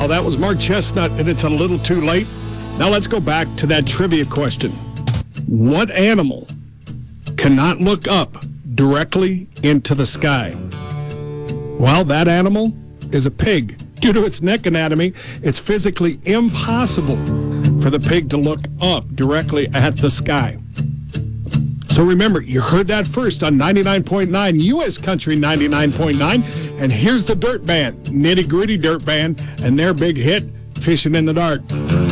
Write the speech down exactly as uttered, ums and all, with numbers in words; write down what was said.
Well, that was Mark Chestnut, and it's a little too late. Now let's go back to that trivia question. What animal cannot look up directly into the sky? Well, that animal is a pig. Due to its neck anatomy, it's physically impossible for the pig to look up directly at the sky. So remember, you heard that first on ninety-nine point nine, U S Country ninety-nine point nine. And here's the Dirt Band, Nitty Gritty Dirt Band, and their big hit, Fishing in the Dark.